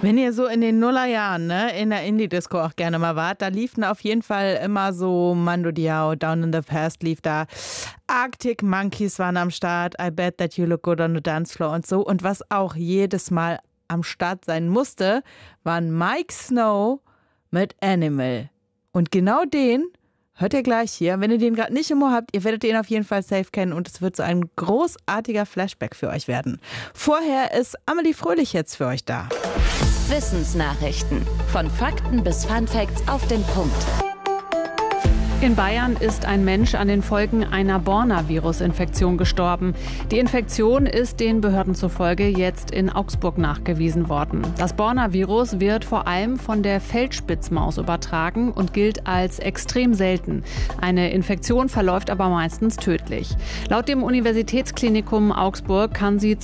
Wenn ihr so in den Nullerjahren, ne, in der Indie-Disco auch gerne mal wart, da liefen auf jeden Fall immer so Mando Diao, Down in the Past lief da. Arctic Monkeys waren am Start, I Bet That You Look Good on the Dance Floor und so. Und was auch jedes Mal am Start sein musste, waren Mike Snow mit Animal. Und genau den hört ihr gleich hier. Wenn ihr den gerade nicht im Ohr habt, ihr werdet den auf jeden Fall safe kennen und es wird so ein großartiger Flashback für euch werden. Vorher ist Amelie Fröhlich jetzt für euch da. Wissensnachrichten. Von Fakten bis Funfacts auf den Punkt. In Bayern ist ein Mensch an den Folgen einer Borna-Virus-Infektion gestorben. Die Infektion ist den Behörden zufolge jetzt in Augsburg nachgewiesen worden. Das Borna-Virus wird vor allem von der Feldspitzmaus übertragen und gilt als extrem selten. Eine Infektion verläuft aber meistens tödlich. Laut dem Universitätsklinikum Augsburg kann sie